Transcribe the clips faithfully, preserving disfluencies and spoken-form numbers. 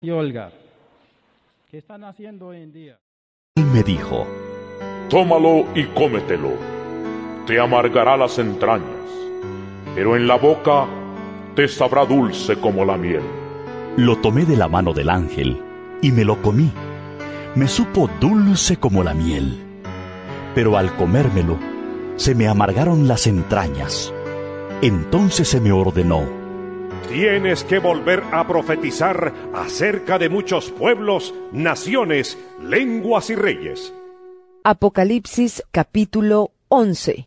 y Olga. ¿Qué están haciendo hoy en día? Él me dijo: tómalo y cómetelo. Te amargará las entrañas, pero en la boca te sabrá dulce como la miel. Lo tomé de la mano del ángel y me lo comí. Me supo dulce como la miel, pero al comérmelo se me amargaron las entrañas. Entonces se me ordenó: tienes que volver a profetizar acerca de muchos pueblos, naciones, lenguas y reyes. Apocalipsis capítulo once.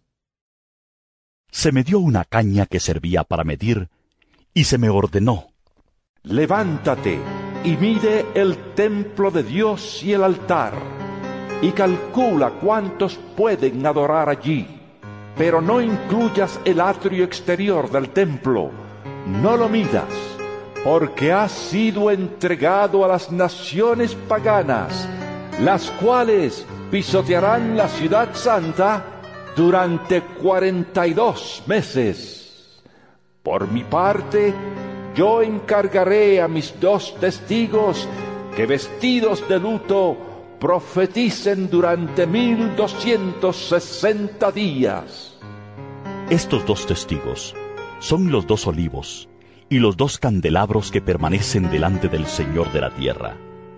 Se me dio una caña que servía para medir, y se me ordenó: levántate y mide el templo de Dios y el altar, y calcula cuántos pueden adorar allí. Pero no incluyas el atrio exterior del templo, no lo midas, porque ha sido entregado a las naciones paganas, las cuales pisotearán la ciudad santa durante cuarenta y dos meses. Por mi parte, yo encargaré a mis dos testigos que, vestidos de luto, profeticen durante mil doscientos sesenta días. Estos dos testigos son los dos olivos y los dos candelabros que permanecen delante del Señor de la tierra.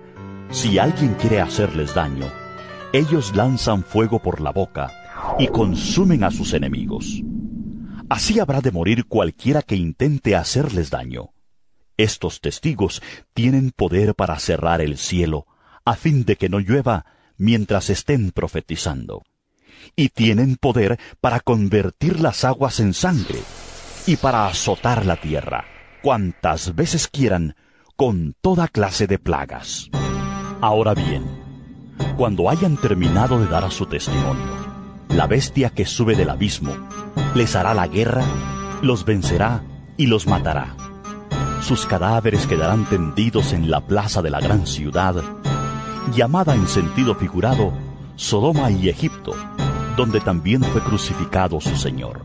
Si alguien quiere hacerles daño, ellos lanzan fuego por la boca y consumen a sus enemigos. Así habrá de morir cualquiera que intente hacerles daño. Estos testigos tienen poder para cerrar el cielo, a fin de que no llueva mientras estén profetizando. Y tienen poder para convertir las aguas en sangre, y para azotar la tierra, cuantas veces quieran, con toda clase de plagas. Ahora bien, cuando hayan terminado de dar a su testimonio, la bestia que sube del abismo les hará la guerra, los vencerá y los matará. Sus cadáveres quedarán tendidos en la plaza de la gran ciudad, llamada en sentido figurado Sodoma y Egipto, donde también fue crucificado su Señor.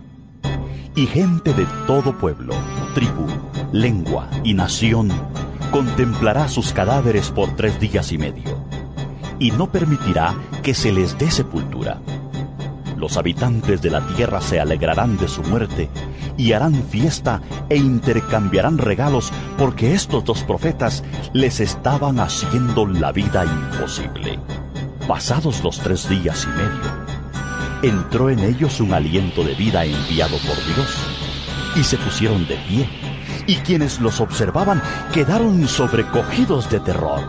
Y gente de todo pueblo, tribu, lengua y nación contemplará sus cadáveres por tres días y medio, y no permitirá que se les dé sepultura. Los habitantes de la tierra se alegrarán de su muerte y harán fiesta e intercambiarán regalos, porque estos dos profetas les estaban haciendo la vida imposible. Pasados los tres días y medio, entró en ellos un aliento de vida enviado por Dios, y se pusieron de pie, y quienes los observaban quedaron sobrecogidos de terror.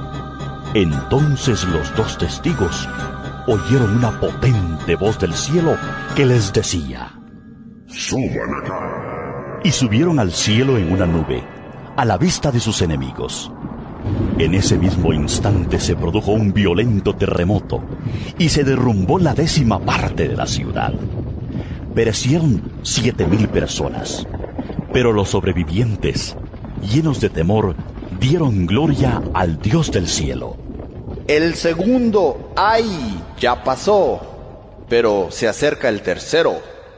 Entonces los dos testigos oyeron una potente voz del cielo que les decía: suban acá. Y subieron al cielo en una nube, a la vista de sus enemigos. En ese mismo instante se produjo un violento terremoto, y se derrumbó la décima parte de la ciudad. Perecieron siete mil personas, pero los sobrevivientes, llenos de temor, dieron gloria al Dios del cielo. El segundo ay ya pasó, pero se acerca el tercero.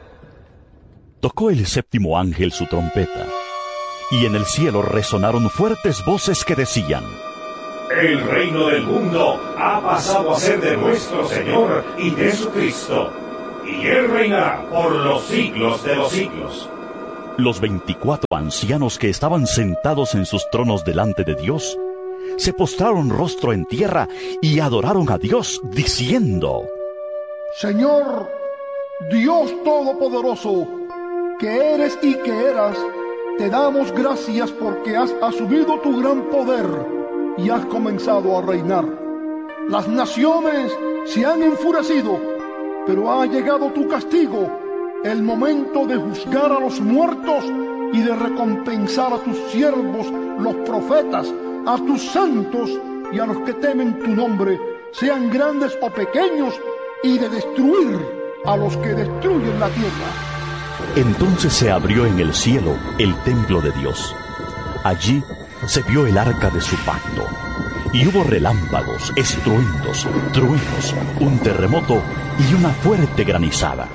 Tocó el séptimo ángel su trompeta, y en el cielo resonaron fuertes voces que decían: el reino del mundo ha pasado a ser de nuestro Señor y de su Cristo, y Él reinará por los siglos de los siglos. Los veinticuatro ancianos que estaban sentados en sus tronos delante de Dios se postraron rostro en tierra y adoraron a Dios, diciendo: Señor, Dios Todopoderoso, que eres y que eras, te damos gracias porque has asumido tu gran poder y has comenzado a reinar. Las naciones se han enfurecido, pero ha llegado tu castigo, el momento de juzgar a los muertos y de recompensar a tus siervos, los profetas, a tus santos y a los que temen tu nombre, sean grandes o pequeños, y de destruir a los que destruyen la tierra. Entonces se abrió en el cielo el templo de Dios. Allí se vio el arca de su pacto, y hubo relámpagos, estruendos, truenos, un terremoto y una fuerte granizada.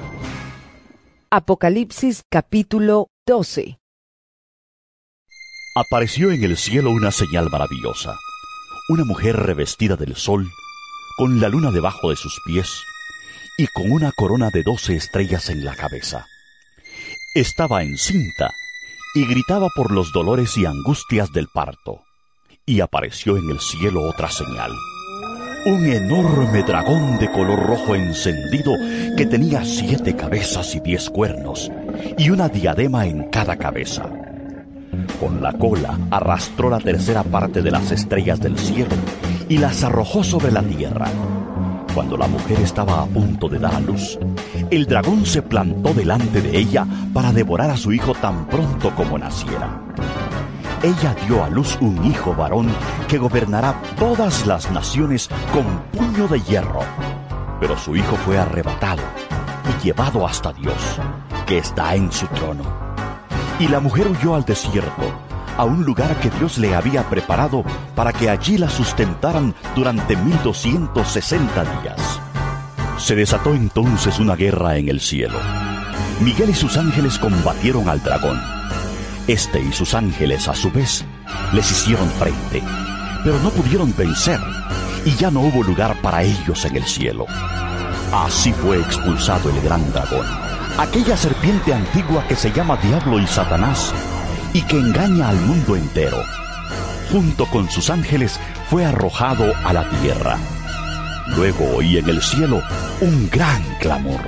Apocalipsis capítulo doce. Apareció en el cielo una señal maravillosa, una mujer revestida del sol, con la luna debajo de sus pies y con una corona de doce estrellas en la cabeza. Estaba encinta y gritaba por los dolores y angustias del parto. Y apareció en el cielo otra señal: un enorme dragón de color rojo encendido que tenía siete cabezas y diez cuernos, y una diadema en cada cabeza. Con la cola arrastró la tercera parte de las estrellas del cielo y las arrojó sobre la tierra. Cuando la mujer estaba a punto de dar a luz, el dragón se plantó delante de ella para devorar a su hijo tan pronto como naciera. Ella dio a luz un hijo varón que gobernará todas las naciones con puño de hierro. Pero su hijo fue arrebatado y llevado hasta Dios, que está en su trono. Y la mujer huyó al desierto, a un lugar que Dios le había preparado para que allí la sustentaran durante mil doscientos sesenta días. Se desató entonces una guerra en el cielo. Miguel y sus ángeles combatieron al dragón. Este y sus ángeles, a su vez, les hicieron frente, pero no pudieron vencer, y ya no hubo lugar para ellos en el cielo. Así fue expulsado el gran dragón, aquella serpiente antigua que se llama Diablo y Satanás, y que engaña al mundo entero. Junto con sus ángeles fue arrojado a la tierra. Luego oí en el cielo un gran clamor: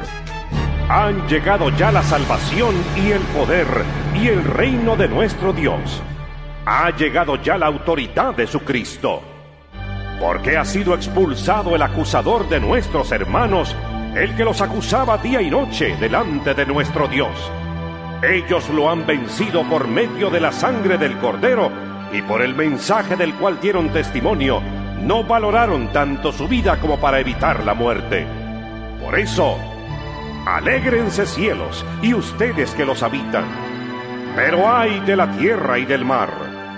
han llegado ya la salvación y el poder y el reino de nuestro Dios. Ha llegado ya la autoridad de su Cristo. Porque ha sido expulsado el acusador de nuestros hermanos, el que los acusaba día y noche delante de nuestro Dios. Ellos lo han vencido por medio de la sangre del Cordero y por el mensaje del cual dieron testimonio. No valoraron tanto su vida como para evitar la muerte. Por eso, alégrense cielos y ustedes que los habitan. Pero ay de la tierra y del mar.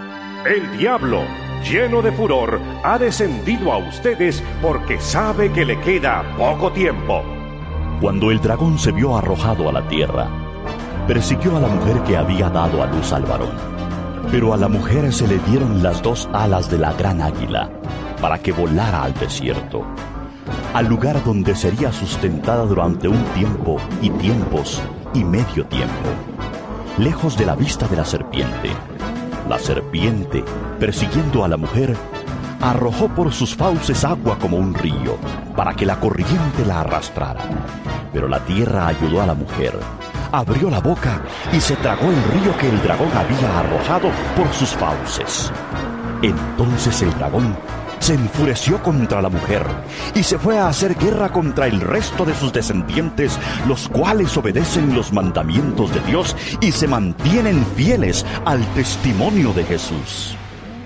El diablo, lleno de furor, ha descendido a ustedes porque sabe que le queda poco tiempo. Cuando el dragón se vio arrojado a la tierra, persiguió a la mujer que había dado a luz al varón. Pero a la mujer se le dieron las dos alas de la gran águila, para que volara al desierto, al lugar donde sería sustentada durante un tiempo y tiempos y medio tiempo, lejos de la vista de la serpiente. La serpiente, persiguiendo a la mujer, arrojó por sus fauces agua como un río, para que la corriente la arrastrara. Pero la tierra ayudó a la mujer, abrió la boca y se tragó el río que el dragón había arrojado por sus fauces. Entonces el dragón se enfureció contra la mujer y se fue a hacer guerra contra el resto de sus descendientes, los cuales obedecen los mandamientos de Dios y se mantienen fieles al testimonio de Jesús.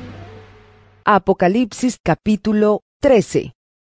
Apocalipsis capítulo trece.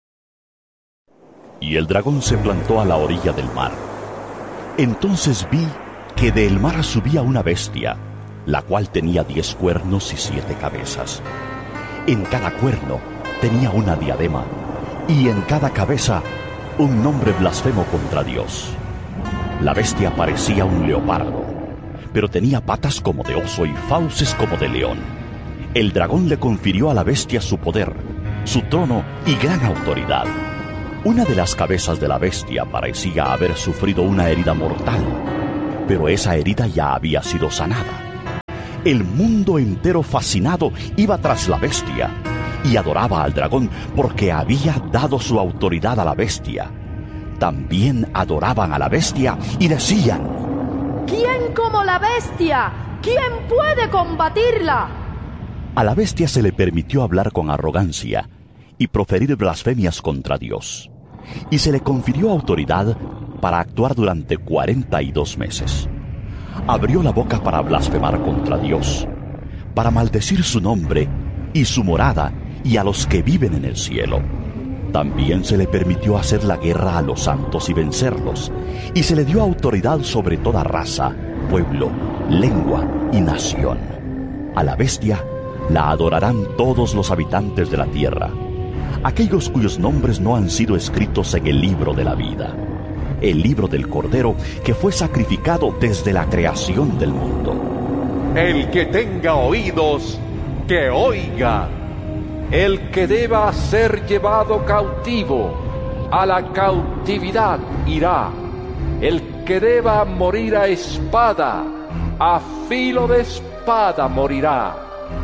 Y el dragón se plantó a la orilla del mar. Entonces vi que del mar subía una bestia, la cual tenía diez cuernos y siete cabezas. En cada cuerno tenía una diadema, y en cada cabeza un nombre blasfemo contra Dios. La bestia parecía un leopardo, pero tenía patas como de oso y fauces como de león. El dragón le confirió a la bestia su poder, su trono y gran autoridad. Una de las cabezas de la bestia parecía haber sufrido una herida mortal, pero esa herida ya había sido sanada. El mundo entero fascinado iba tras la bestia y adoraba al dragón porque había dado su autoridad a la bestia. También adoraban a la bestia y decían: ¿quién como la bestia? ¿Quién puede combatirla? A la bestia se le permitió hablar con arrogancia y proferir blasfemias contra Dios, y se le confirió autoridad para actuar durante cuarenta y dos meses. Abrió la boca para blasfemar contra Dios, para maldecir su nombre y su morada y a los que viven en el cielo. También se le permitió hacer la guerra a los santos y vencerlos, y se le dio autoridad sobre toda raza, pueblo, lengua y nación. A la bestia la adorarán todos los habitantes de la tierra, aquellos cuyos nombres no han sido escritos en el libro de la vida, el libro del Cordero que fue sacrificado desde la creación del mundo. El que tenga oídos, que oiga. El que deba ser llevado cautivo, a la cautividad irá. El que deba morir a espada, a filo de espada morirá.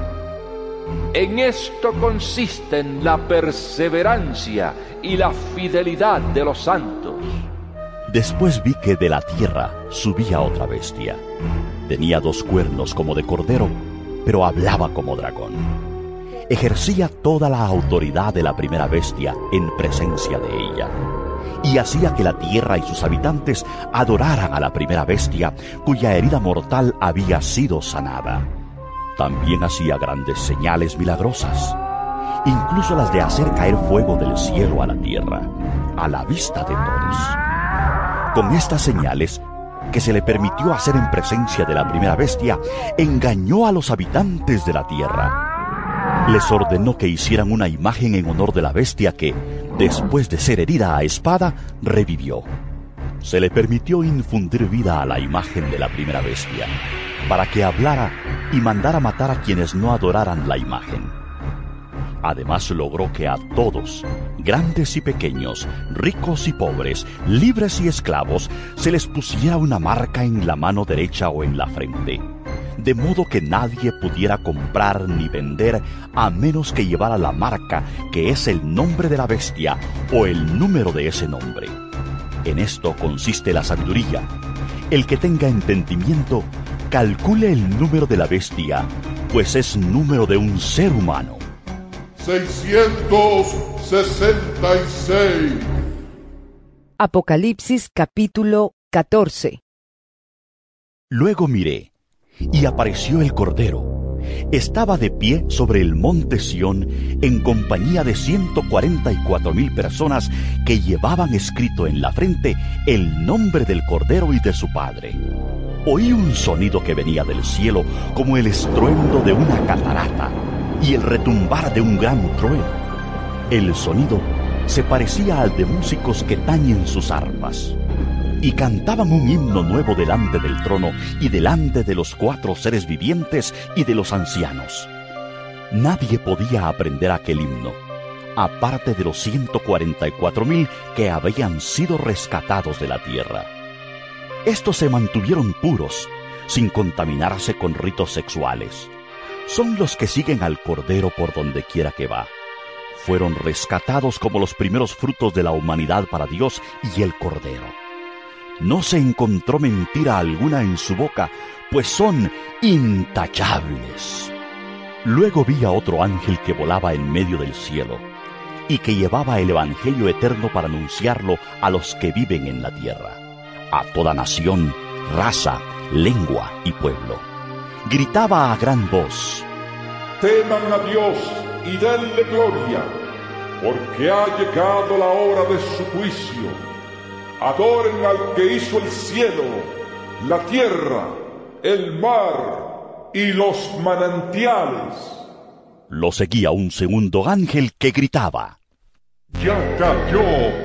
En esto consisten la perseverancia y la fidelidad de los santos. Después vi que de la tierra subía otra bestia. Tenía dos cuernos como de cordero, pero hablaba como dragón. Ejercía toda la autoridad de la primera bestia en presencia de ella, y hacía que la tierra y sus habitantes adoraran a la primera bestia, cuya herida mortal había sido sanada. También hacía grandes señales milagrosas, incluso las de hacer caer fuego del cielo a la tierra, a la vista de todos. Con estas señales, que se le permitió hacer en presencia de la primera bestia, engañó a los habitantes de la tierra. Les ordenó que hicieran una imagen en honor de la bestia que, después de ser herida a espada, revivió. Se le permitió infundir vida a la imagen de la primera bestia, para que hablara y mandara matar a quienes no adoraran la imagen. Además logró que a todos, grandes y pequeños, ricos y pobres, libres y esclavos, se les pusiera una marca en la mano derecha o en la frente, de modo que nadie pudiera comprar ni vender a menos que llevara la marca, que es el nombre de la bestia o el número de ese nombre. En esto consiste la sabiduría. El que tenga entendimiento, calcule el número de la bestia, pues es número de un ser humano. seiscientos sesenta y seis. Apocalipsis capítulo catorce. Luego miré, y apareció el Cordero. Estaba de pie sobre el monte Sión en compañía de ciento cuarenta y cuatro mil personas que llevaban escrito en la frente el nombre del Cordero y de su Padre. Oí un sonido que venía del cielo como el estruendo de una catarata y el retumbar de un gran trueno. El sonido se parecía al de músicos que tañen sus arpas, y cantaban un himno nuevo delante del trono y delante de los cuatro seres vivientes y de los ancianos. Nadie podía aprender aquel himno, aparte de los ciento cuarenta y cuatro mil que habían sido rescatados de la tierra. Estos se mantuvieron puros, sin contaminarse con ritos sexuales. Son los que siguen al Cordero por donde quiera que va. Fueron rescatados como los primeros frutos de la humanidad para Dios y el Cordero. No se encontró mentira alguna en su boca, pues son intachables. Luego vi a otro ángel que volaba en medio del cielo, y que llevaba el evangelio eterno para anunciarlo a los que viven en la tierra, a toda nación, raza, lengua y pueblo. Gritaba a gran voz: Teman a Dios y denle gloria, porque ha llegado la hora de su juicio. Adoren al que hizo el cielo, la tierra, el mar y los manantiales. Lo seguía un segundo ángel que gritaba: Ya cayó,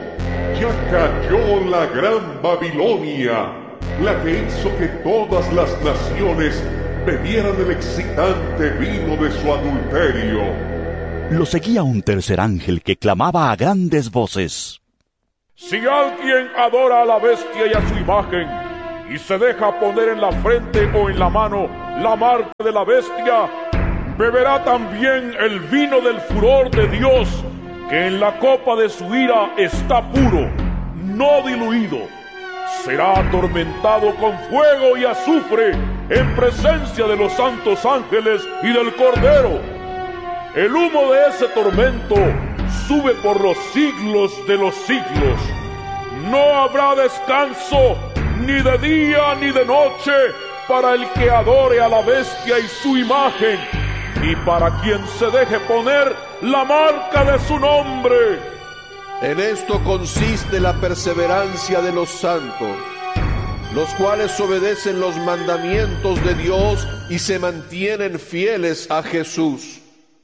ya cayó la gran Babilonia, la que hizo que todas las naciones bebieran el excitante vino de su adulterio. Lo seguía un tercer ángel que clamaba a grandes voces: Si alguien adora a la bestia y a su imagen, y se deja poner en la frente o en la mano la marca de la bestia, beberá también el vino del furor de Dios, que en la copa de su ira está puro, no diluido. Será atormentado con fuego y azufre en presencia de los santos ángeles y del Cordero. El humo de ese tormento sube por los siglos de los siglos. No habrá descanso, ni de día ni de noche, para el que adore a la bestia y su imagen, ni para quien se deje poner la marca de su nombre. En esto consiste la perseverancia de los santos, los cuales obedecen los mandamientos de Dios y se mantienen fieles a Jesús.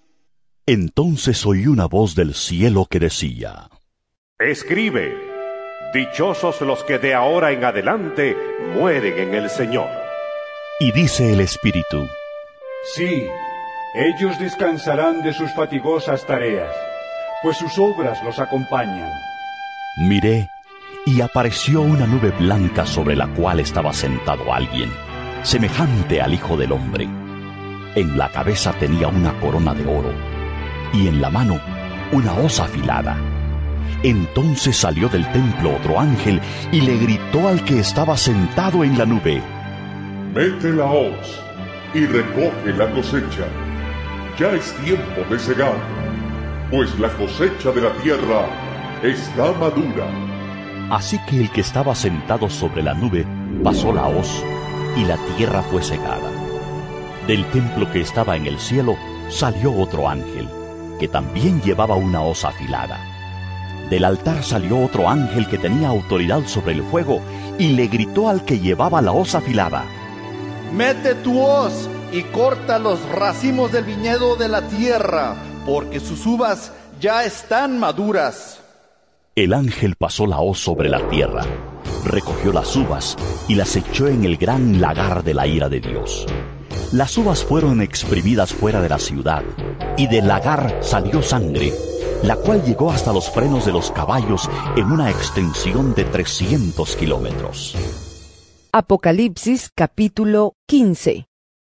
Entonces oí una voz del cielo que decía: Escribe, dichosos los que de ahora en adelante mueren en el Señor. Y dice el Espíritu: Sí, Ellos descansarán de sus fatigosas tareas, pues sus obras los acompañan. Miré, y apareció una nube blanca sobre la cual estaba sentado alguien, semejante al Hijo del Hombre. En la cabeza tenía una corona de oro, y en la mano una hoz afilada. Entonces salió del templo otro ángel y le gritó al que estaba sentado en la nube: Mete la hoz y recoge la cosecha. Ya es tiempo de cegar, pues la cosecha de la tierra está madura. Así que el que estaba sentado sobre la nube pasó la hoz, y la tierra fue cegada. Del templo que estaba en el cielo salió otro ángel, que también llevaba una hoz afilada. Del altar salió otro ángel que tenía autoridad sobre el fuego, y le gritó al que llevaba la hoz afilada: Mete tu hoz y corta los racimos del viñedo de la tierra, porque sus uvas ya están maduras. El ángel pasó la hoz sobre la tierra, recogió las uvas y las echó en el gran lagar de la ira de Dios. Las uvas fueron exprimidas fuera de la ciudad, y del lagar salió sangre, la cual llegó hasta los frenos de los caballos en una extensión de trescientos kilómetros. Apocalipsis capítulo quince.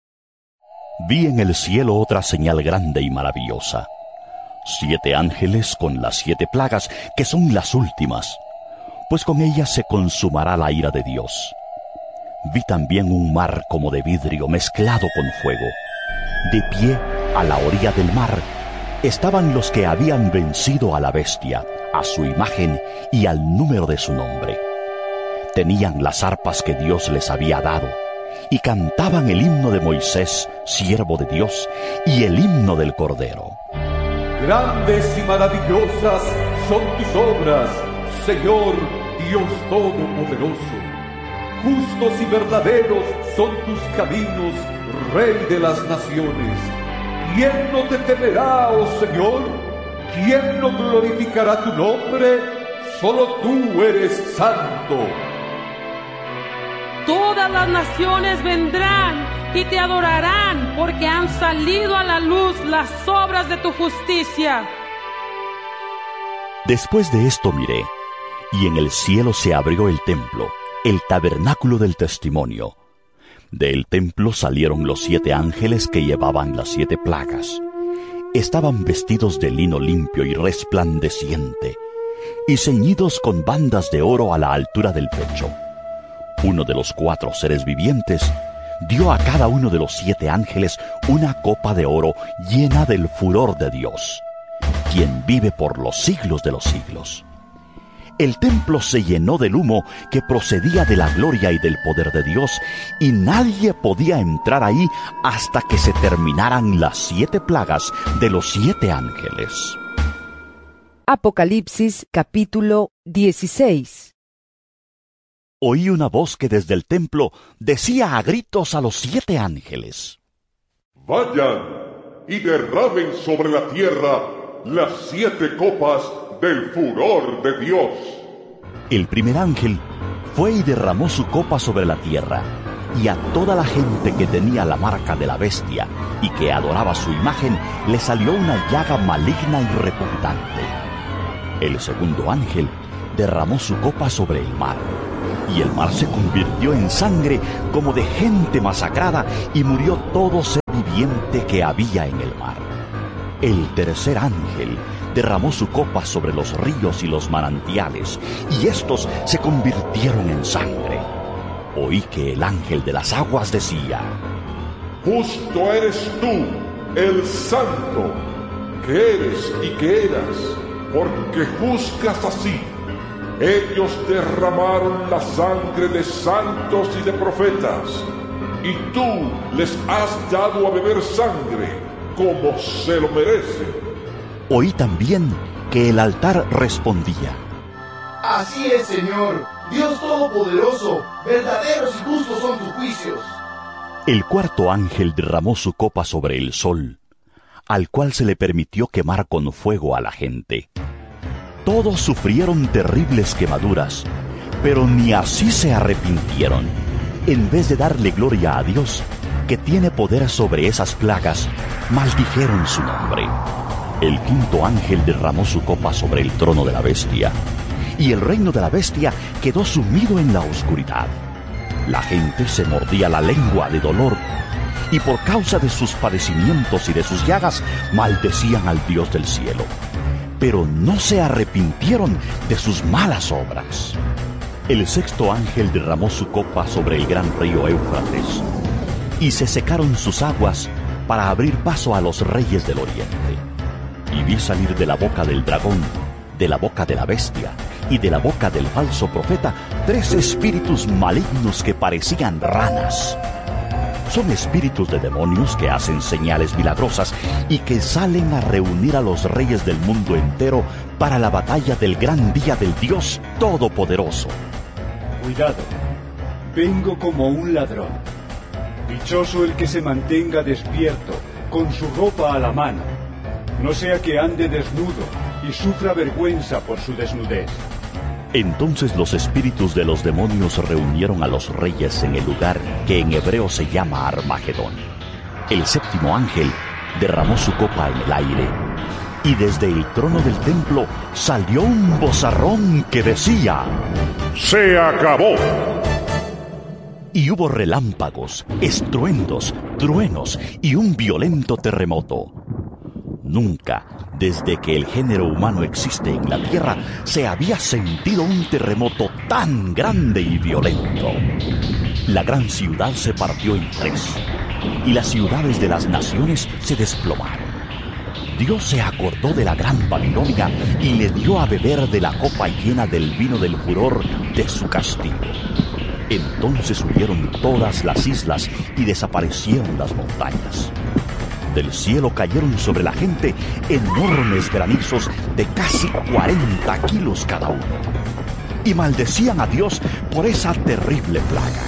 Vi en el cielo otra señal grande y maravillosa: siete ángeles con las siete plagas, que son las últimas, pues con ellas se consumará la ira de Dios. Vi también un mar como de vidrio mezclado con fuego. De pie a la orilla del mar estaban los que habían vencido a la bestia, a su imagen y al número de su nombre. Tenían las arpas que Dios les había dado, y cantaban el himno de Moisés, siervo de Dios, y el himno del Cordero. Grandes y maravillosas son tus obras, Señor Dios Todopoderoso. Justos y verdaderos son tus caminos, Rey de las naciones. ¿Quién no te temerá, oh Señor? ¿Quién no glorificará tu nombre? Solo tú eres santo. Todas las naciones vendrán y te adorarán, porque han salido a la luz las obras de tu justicia. Después de esto miré, y en el cielo se abrió el templo, el tabernáculo del testimonio. Del templo salieron los siete ángeles que llevaban las siete plagas. Estaban vestidos de lino limpio y resplandeciente, y ceñidos con bandas de oro a la altura del pecho. Uno de los cuatro seres vivientes dio a cada uno de los siete ángeles una copa de oro llena del furor de Dios, quien vive por los siglos de los siglos. El templo se llenó del humo que procedía de la gloria y del poder de Dios, y nadie podía entrar ahí hasta que se terminaran las siete plagas de los siete ángeles. Apocalipsis capítulo dieciséis. Oí una voz que desde el templo decía a gritos a los siete ángeles: Vayan y derramen sobre la tierra las siete copas del furor de Dios. El primer ángel fue y derramó su copa sobre la tierra, y a toda la gente que tenía la marca de la bestia y que adoraba su imagen le salió una llaga maligna y repugnante. El segundo ángel derramó su copa sobre el mar, y el mar se convirtió en sangre como de gente masacrada, y murió todo ser viviente que había en el mar. El tercer ángel derramó su copa sobre los ríos y los manantiales, y estos se convirtieron en sangre. Oí que el ángel de las aguas decía: Justo eres tú, el santo, que eres y que eras, porque juzgas así. Ellos derramaron la sangre de santos y de profetas, y tú les has dado a beber sangre como se lo merecen. Oí también que el altar respondía: Así es, Señor, Dios Todopoderoso, verdaderos y justos son tus juicios. El cuarto ángel derramó su copa sobre el sol, al cual se le permitió quemar con fuego a la gente. Todos sufrieron terribles quemaduras, pero ni así se arrepintieron. En vez de darle gloria a Dios, que tiene poder sobre esas plagas, maldijeron su nombre. El quinto ángel derramó su copa sobre el trono de la bestia, y el reino de la bestia quedó sumido en la oscuridad. La gente se mordía la lengua de dolor, y por causa de sus padecimientos y de sus llagas, maldecían al Dios del cielo. Pero no se arrepintieron de sus malas obras. El sexto ángel derramó su copa sobre el gran río Éufrates, y se secaron sus aguas para abrir paso a los reyes del oriente. Y vi salir de la boca del dragón, de la boca de la bestia y de la boca del falso profeta tres espíritus malignos que parecían ranas. Son espíritus de demonios que hacen señales milagrosas y que salen a reunir a los reyes del mundo entero para la batalla del gran día del Dios Todopoderoso. Cuidado, vengo como un ladrón. Dichoso el que se mantenga despierto, con su ropa a la mano, no sea que ande desnudo y sufra vergüenza por su desnudez. Entonces los espíritus de los demonios reunieron a los reyes en el lugar que en hebreo se llama Armagedón. El séptimo ángel derramó su copa en el aire, y desde el trono del templo salió un vozarrón que decía: ¡Se acabó! Y hubo relámpagos, estruendos, truenos y un violento terremoto. Nunca, desde que el género humano existe en la tierra, se había sentido un terremoto tan grande y violento. La gran ciudad se partió en tres, y las ciudades de las naciones se desplomaron. Dios se acordó de la gran Babilonia y le dio a beber de la copa llena del vino del furor de su castigo. Entonces huyeron todas las islas y desaparecieron las montañas. Del cielo cayeron sobre la gente enormes granizos de casi cuarenta kilos cada uno, y maldecían a Dios por esa terrible plaga.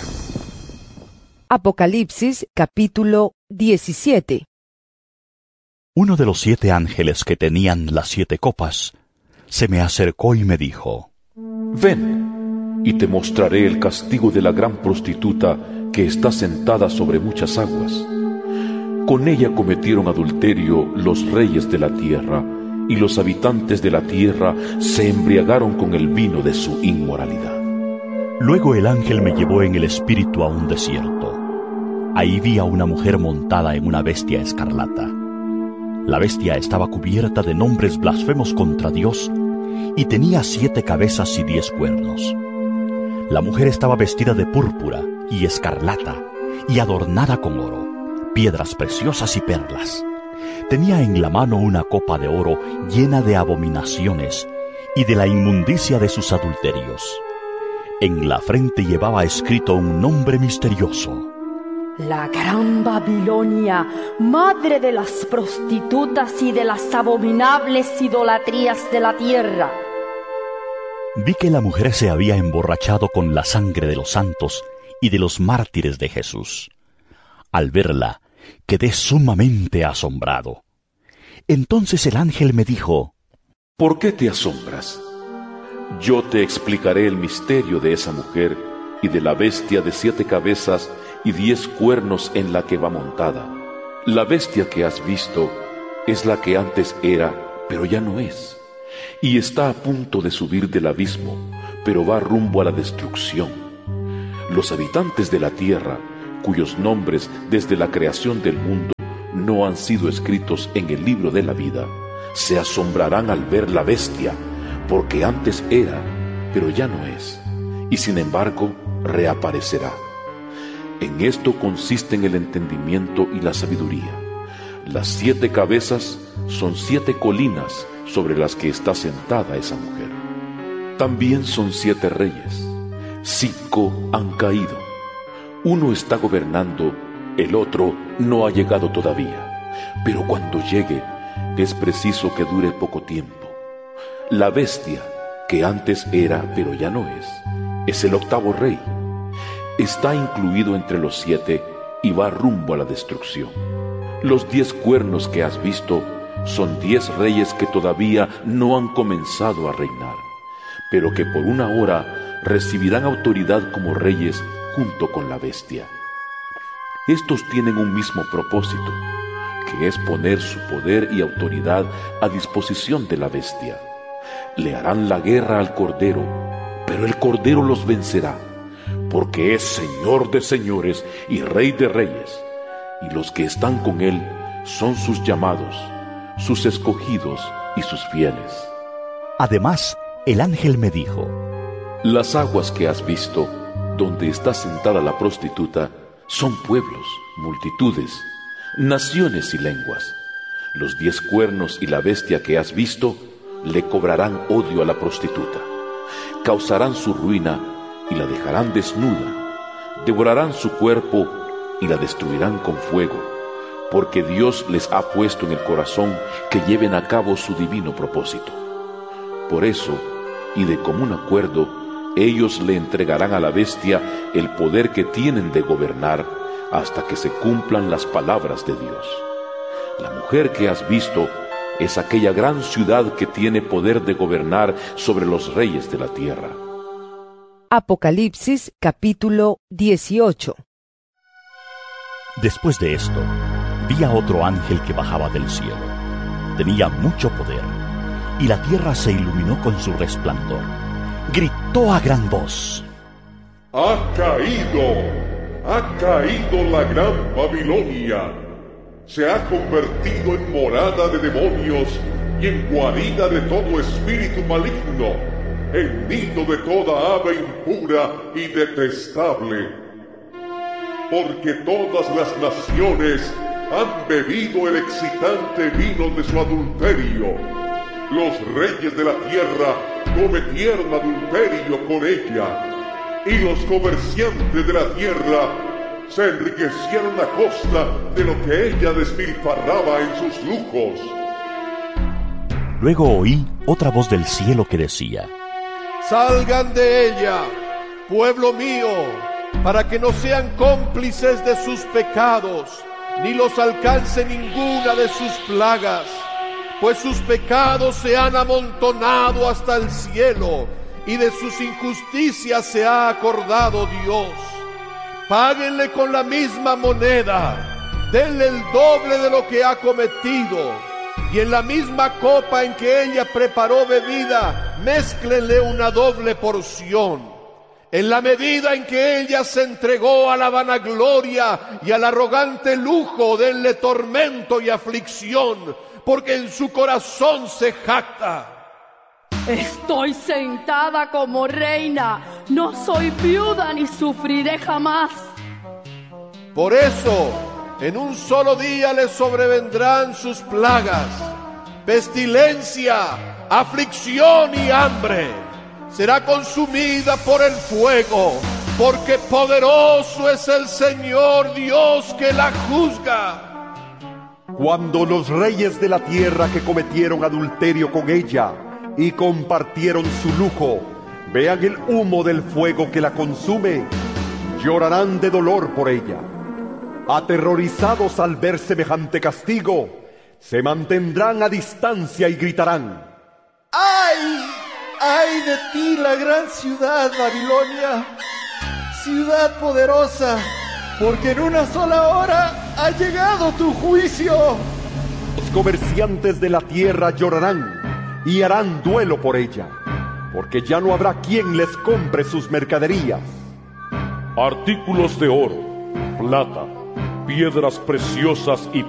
Apocalipsis capítulo diecisiete. Uno de los siete ángeles que tenían las siete copas se me acercó y me dijo: Ven, y te mostraré el castigo de la gran prostituta que está sentada sobre muchas aguas. Con ella cometieron adulterio los reyes de la tierra, y los habitantes de la tierra se embriagaron con el vino de su inmoralidad. Luego el ángel me llevó en el espíritu a un desierto. Ahí vi a una mujer montada en una bestia escarlata. La bestia estaba cubierta de nombres blasfemos contra Dios y tenía siete cabezas y diez cuernos. La mujer estaba vestida de púrpura y escarlata y adornada con oro, piedras preciosas y perlas. Tenía en la mano una copa de oro llena de abominaciones y de la inmundicia de sus adulterios. En la frente llevaba escrito un nombre misterioso: La gran Babilonia, madre de las prostitutas y de las abominables idolatrías de la tierra. Vi que la mujer se había emborrachado con la sangre de los santos y de los mártires de Jesús. Al verla, quedé sumamente asombrado. Entonces el ángel me dijo: ¿Por qué te asombras? Yo te explicaré el misterio de esa mujer y de la bestia de siete cabezas y diez cuernos en la que va montada. La bestia que has visto es la que antes era, pero ya no es, y está a punto de subir del abismo, pero va rumbo a la destrucción. Los habitantes de la tierra, cuyos nombres desde la creación del mundo no han sido escritos en el libro de la vida, se asombrarán al ver la bestia, porque antes era, pero ya no es, y sin embargo reaparecerá. En esto consisten el entendimiento y la sabiduría. Las siete cabezas son siete colinas sobre las que está sentada esa mujer. También son siete reyes. Cinco han caído. Uno está gobernando, el otro no ha llegado todavía. Pero cuando llegue, es preciso que dure poco tiempo. La bestia, que antes era pero ya no es, es el octavo rey. Está incluido entre los siete y va rumbo a la destrucción. Los diez cuernos que has visto son diez reyes que todavía no han comenzado a reinar, pero que por una hora recibirán autoridad como reyes junto con la bestia. Estos tienen un mismo propósito, que es poner su poder y autoridad a disposición de la bestia. Le harán la guerra al Cordero, pero el Cordero los vencerá, porque es Señor de señores y Rey de reyes, y los que están con él son sus llamados, sus escogidos y sus fieles. Además, el ángel me dijo: Las aguas que has visto, donde está sentada la prostituta, son pueblos, multitudes, naciones y lenguas. Los diez cuernos y la bestia que has visto le cobrarán odio a la prostituta. Causarán su ruina y la dejarán desnuda. Devorarán su cuerpo y la destruirán con fuego, porque Dios les ha puesto en el corazón que lleven a cabo su divino propósito. Por eso, y de común acuerdo, ellos le entregarán a la bestia el poder que tienen de gobernar hasta que se cumplan las palabras de Dios. La mujer que has visto es aquella gran ciudad que tiene poder de gobernar sobre los reyes de la tierra. Apocalipsis capítulo dieciocho. Después de esto, vi a otro ángel que bajaba del cielo. Tenía mucho poder, y la tierra se iluminó con su resplandor. Gritó a gran voz: ¡Ha caído! ¡Ha caído la gran Babilonia! Se ha convertido en morada de demonios y en guarida de todo espíritu maligno, en nido de toda ave impura y detestable. Porque todas las naciones han bebido el excitante vino de su adulterio. Los reyes de la tierra cometieron adulterio con ella, y los comerciantes de la tierra se enriquecieron a costa de lo que ella despilfarraba en sus lujos. Luego oí otra voz del cielo que decía: Salgan de ella, pueblo mío, para que no sean cómplices de sus pecados, ni los alcance ninguna de sus plagas, pues sus pecados se han amontonado hasta el cielo, y de sus injusticias se ha acordado Dios. Páguenle con la misma moneda, denle el doble de lo que ha cometido, y en la misma copa en que ella preparó bebida, mézclenle una doble porción. En la medida en que ella se entregó a la vanagloria y al arrogante lujo, denle tormento y aflicción, porque en su corazón se jacta. Estoy sentada como reina, no soy viuda ni sufriré jamás. Por eso, en un solo día le sobrevendrán sus plagas, pestilencia, aflicción y hambre. Será consumida por el fuego, porque poderoso es el Señor Dios que la juzga. Cuando los reyes de la tierra que cometieron adulterio con ella y compartieron su lujo vean el humo del fuego que la consume, llorarán de dolor por ella. Aterrorizados al ver semejante castigo, se mantendrán a distancia y gritarán: ¡Ay! ¡Ay de ti, la gran ciudad, Babilonia! Ciudad poderosa, porque en una sola hora ha llegado tu juicio. Los comerciantes de la tierra llorarán y harán duelo por ella, porque ya no habrá quien les compre sus mercaderías. Artículos de oro, plata, piedras preciosas y